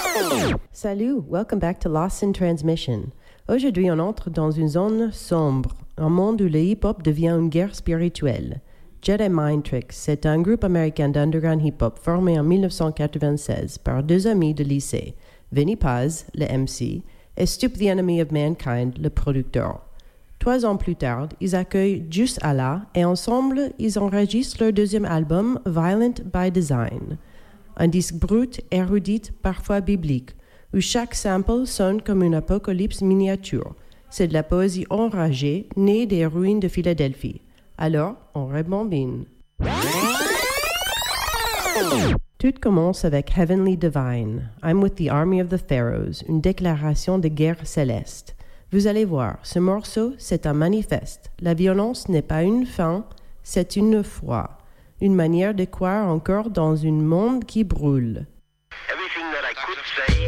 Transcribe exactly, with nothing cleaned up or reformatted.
Salut, welcome back to Lost in Transmission. Aujourd'hui, on entre dans une zone sombre, un monde où le hip-hop devient une guerre spirituelle. Jedi Mind Tricks, c'est un groupe américain d'underground hip-hop formé en dix-neuf cent quatre-vingt-seize par deux amis de lycée, Vinny Paz, le M C, et Stoop the Enemy of Mankind, le producteur. Trois ans plus tard, ils accueillent Juice Allah et ensemble, ils enregistrent leur deuxième album, Violent by Design. Un disque brut, érudit, parfois biblique, où chaque sample sonne comme une apocalypse miniature. C'est de la poésie enragée, née des ruines de Philadelphie. Alors, on rebobine. Tout commence avec Heavenly Divine, I'm with the Army of the Pharaohs, une déclaration de guerre céleste. Vous allez voir, ce morceau, c'est un manifeste. La violence n'est pas une fin, c'est une foi. Une manière de croire encore dans un monde qui brûle. Everything that I could say